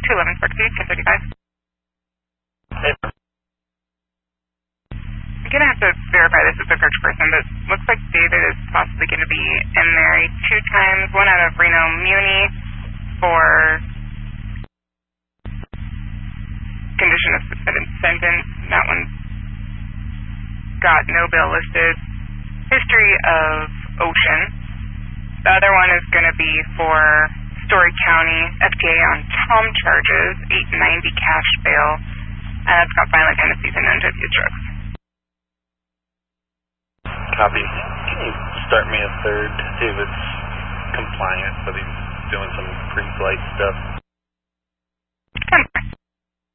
211 Spark City, 1035. Hey. I'm going to have to verify this with the search person, but looks like David is possibly going to be in there 2 times, one out of Reno Muni for condition of suspended sentence. That one got no bail listed. History of Ocean. The other one is going to be for Story County, FTA on Tom charges, $890 cash bail, and it's got violent tendencies and known to abuse drugs. Copy. Can you start me a third? David's compliant, but he's doing some pre-flight stuff.